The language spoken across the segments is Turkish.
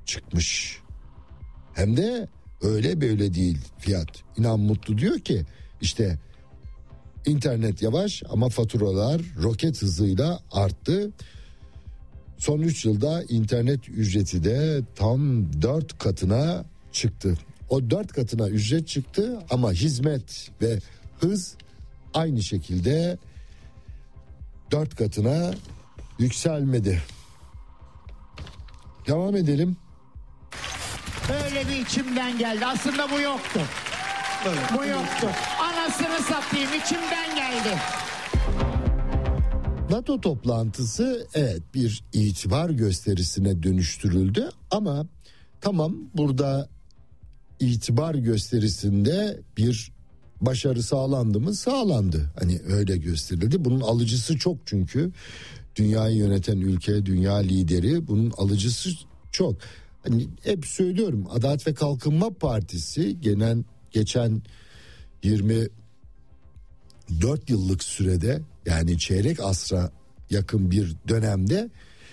çıkmış. Hem de öyle böyle değil fiyat. İnan Mutlu diyor ki işte internet yavaş ama faturalar roket hızıyla arttı. Son 3 yılda internet ücreti de tam 4 katına çıktı. O 4 katına ücret çıktı ama hizmet ve hız aynı şekilde 4 katına yükselmedi. Devam edelim. Böyle bir içimden geldi. Aslında bu yoktu. Evet. Bu yoktu. Anasını satayım, içimden geldi. NATO toplantısı evet bir itibar gösterisine dönüştürüldü ama tamam burada itibar gösterisinde bir başarı sağlandı mı? Sağlandı. Hani öyle gösterildi. Bunun alıcısı çok çünkü dünyayı yöneten ülke, dünya lideri bunun alıcısı çok. Hani hep söylüyorum Adalet ve Kalkınma Partisi geçen 24 yıllık sürede yani çeyrek asra yakın bir dönemde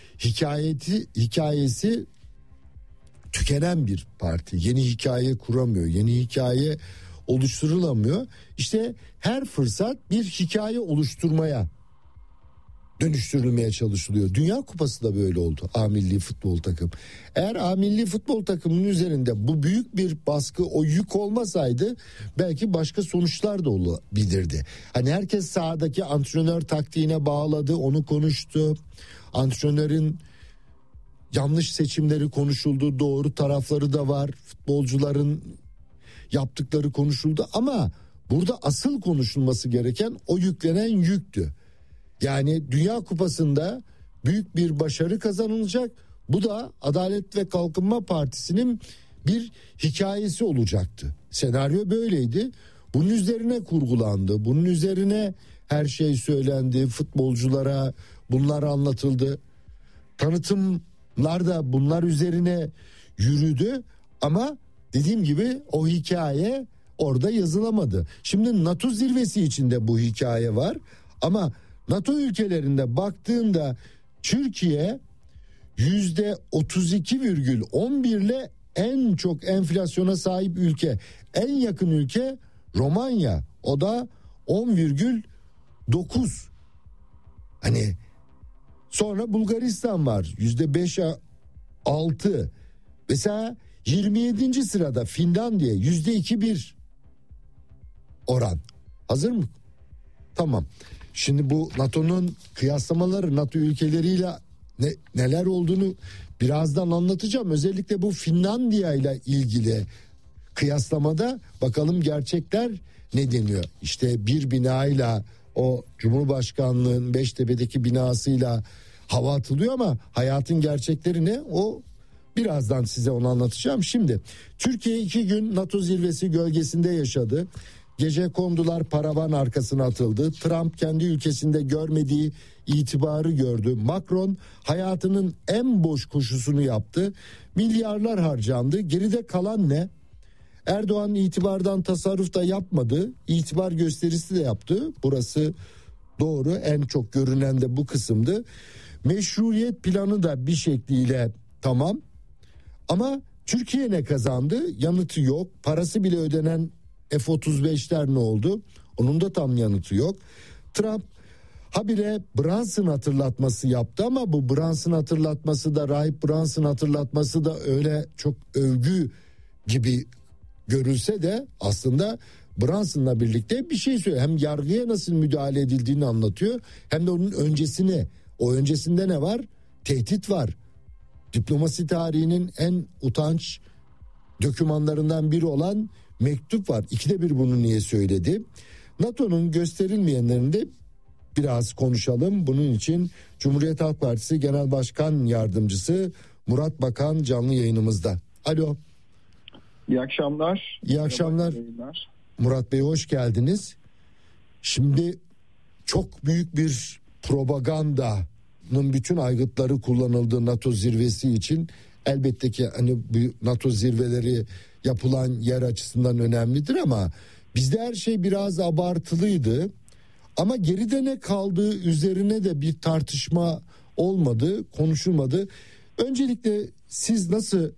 hikayesi tükenen bir parti. Yeni hikaye kuramıyor, yeni hikaye oluşturulamıyor. İşte her fırsat bir hikaye oluşturmaya dönüştürülmeye çalışılıyor. Dünya Kupası da böyle oldu. A milli futbol takım. Eğer A milli futbol takımının üzerinde bu büyük bir baskı, o yük olmasaydı belki başka sonuçlar da olabilirdi. Hani herkes sahadaki antrenör taktiğine bağladı, onu konuştu. Antrenörün yanlış seçimleri konuşuldu, doğru tarafları da var. Futbolcuların yaptıkları konuşuldu ama burada asıl konuşulması gereken o yüklenen yüktü. Yani Dünya Kupası'nda büyük bir başarı kazanılacak. Bu da Adalet ve Kalkınma Partisi'nin bir hikayesi olacaktı. Senaryo böyleydi. Bunun üzerine kurgulandı. Bunun üzerine her şey söylendi. Futbolculara bunlar anlatıldı. Tanıtımlar da bunlar üzerine yürüdü. Ama dediğim gibi o hikaye orada yazılamadı. Şimdi NATO zirvesi içinde bu hikaye var. Ama NATO ülkelerinde baktığında Türkiye %32,11 ile en çok enflasyona sahip ülke. En yakın ülke Romanya. O da 10,9. Hani sonra Bulgaristan var. %5'e 6. Mesela 27. sırada Finlandiya %2,1 oran. Hazır mı? Tamam. Şimdi bu NATO'nun kıyaslamaları NATO ülkeleriyle neler olduğunu birazdan anlatacağım. Özellikle bu Finlandiya ile ilgili kıyaslamada bakalım gerçekler ne deniyor? İşte bir binayla o Cumhurbaşkanlığın Beştepe'deki binasıyla hava atılıyor ama hayatın gerçekleri ne? O birazdan size onu anlatacağım. Şimdi Türkiye 2 gün NATO zirvesi gölgesinde yaşadı. Gecekondular paravan arkasına atıldı. Trump kendi ülkesinde görmediği itibarı gördü. Macron hayatının en boş koşusunu yaptı. Milyarlar harcandı. Geride kalan ne? Erdoğan itibardan tasarruf da yapmadı. İtibar gösterisi de yaptı. Burası doğru. En çok görünen de bu kısımdı. Meşruiyet planı da bir şekliyle tamam. Ama Türkiye ne kazandı? Yanıtı yok. Parası bile ödenen F-35'ler ne oldu? Onun da tam yanıtı yok. Trump habire Brunson hatırlatması yaptı ama bu Brunson hatırlatması da Rahip Brunson hatırlatması da öyle çok övgü gibi görülse de aslında Brunson'la birlikte bir şey söylüyor. Hem yargıya nasıl müdahale edildiğini anlatıyor hem de onun öncesini. O öncesinde ne var? Tehdit var. Diplomasi tarihinin en utanç dokümanlarından biri olan mektup var. 2'de 1 bunu niye söyledi? NATO'nun gösterilmeyenlerini de biraz konuşalım. Bunun için Cumhuriyet Halk Partisi Genel Başkan Yardımcısı Murat Bakan canlı yayınımızda. Alo. İyi akşamlar. İyi akşamlar. Murat Bey hoş geldiniz. Şimdi çok büyük bir propagandanın bütün aygıtları kullanıldığı NATO zirvesi için elbette ki hani bu NATO zirveleri yapılan yer açısından önemlidir ama bizde her şey biraz abartılıydı. Ama geride ne kaldığı üzerine de bir tartışma olmadı, konuşulmadı. Öncelikle siz nasıl